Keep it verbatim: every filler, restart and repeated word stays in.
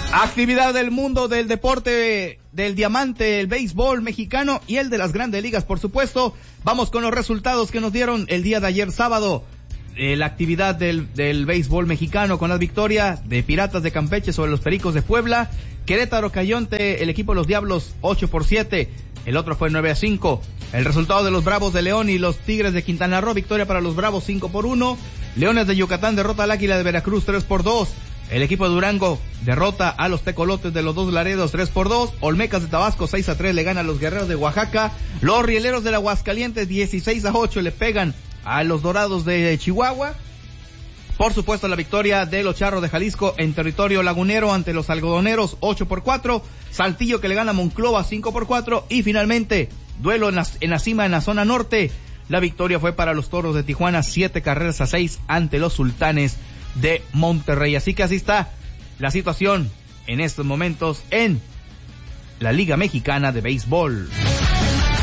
Actividad del mundo del deporte del diamante, el béisbol mexicano y el de las grandes ligas, por supuesto. Vamos con los resultados que nos dieron el día de ayer sábado. Eh, la actividad del, del béisbol mexicano con las victorias de Piratas de Campeche sobre los Pericos de Puebla. Querétaro cayó ante el equipo de los Diablos ocho por siete. El otro fue nueve a cinco. El resultado de los Bravos de León y los Tigres de Quintana Roo, victoria para los Bravos cinco por uno. Leones de Yucatán derrota al Águila de Veracruz tres por dos. El equipo de Durango derrota a los Tecolotes de los Dos Laredos tres por dos. Olmecas de Tabasco seis a tres le gana a los Guerreros de Oaxaca. Los Rieleros de Aguascalientes dieciséis a ocho le pegan a los Dorados de Chihuahua. Por supuesto, la victoria de los Charros de Jalisco en territorio lagunero ante los Algodoneros ocho por cuatro. Saltillo que le gana a Monclova cinco por cuatro. Y finalmente, duelo en la, en la cima en la zona norte. La victoria fue para los Toros de Tijuana siete carreras a seis ante los Sultanes de Monterrey. Así que así está la situación en estos momentos en la Liga Mexicana de Béisbol.